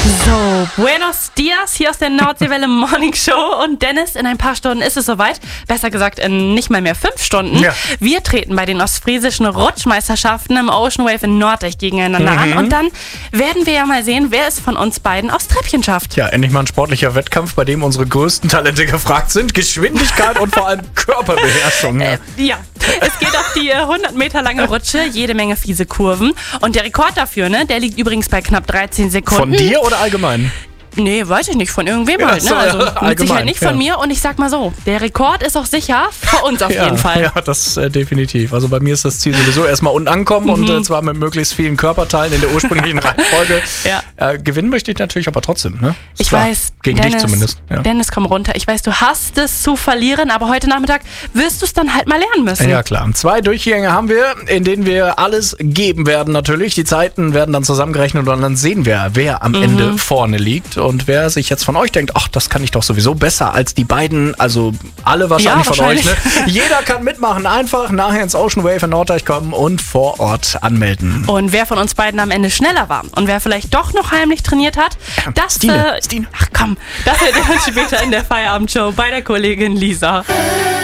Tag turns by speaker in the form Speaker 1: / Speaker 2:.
Speaker 1: So, buenos dias, hier aus der Nordseewelle Morning Show und Dennis, in ein paar Stunden ist es soweit, besser gesagt in nicht mal mehr 5 Stunden. Ja. Wir treten bei den ostfriesischen Rutschmeisterschaften im Ocean Wave in Nordecht gegeneinander an und dann werden wir ja mal sehen, wer es von uns beiden aufs Treppchen schafft.
Speaker 2: Ja, endlich mal ein sportlicher Wettkampf, bei dem unsere größten Talente gefragt sind, Geschwindigkeit und vor allem Körperbeherrschung.
Speaker 1: Ja, es geht auf die 100 Meter lange Rutsche, jede Menge fiese Kurven und der Rekord dafür, der liegt übrigens bei knapp 13 Sekunden.
Speaker 2: Von dir oder allgemein?
Speaker 1: Nee, weiß ich nicht, von irgendwem halt.
Speaker 2: So,
Speaker 1: Also mit
Speaker 2: allgemein,
Speaker 1: Sicherheit nicht von mir. Und ich sag mal so, der Rekord ist auch sicher für uns auf jeden Fall.
Speaker 2: Ja, das definitiv. Also bei mir ist das Ziel sowieso erstmal unten ankommen und zwar mit möglichst vielen Körperteilen in der ursprünglichen Reihenfolge. Gewinnen möchte ich natürlich aber trotzdem. Ne?
Speaker 1: Ich weiß,
Speaker 2: gegen
Speaker 1: Dennis,
Speaker 2: dich zumindest. Ja.
Speaker 1: Dennis, komm runter. Ich weiß, du hast es zu verlieren, aber heute Nachmittag wirst du es dann halt mal lernen müssen.
Speaker 2: Ja klar. 2 Durchgänge haben wir, in denen wir alles geben werden natürlich. Die Zeiten werden dann zusammengerechnet und dann sehen wir, wer am Ende vorne liegt. Und wer sich jetzt von euch denkt, ach, das kann ich doch sowieso besser als die beiden, also alle wahrscheinlich von euch. Ne? Jeder kann mitmachen. Einfach nachher ins Ocean Wave in Nordecht kommen und vor Ort anmelden.
Speaker 1: Und wer von uns beiden am Ende schneller war und wer vielleicht doch noch heimlich trainiert hat, das...
Speaker 2: Stine.
Speaker 1: Ach komm, das hört ihr dann später in der Feierabend-Show bei der Kollegin Lisa.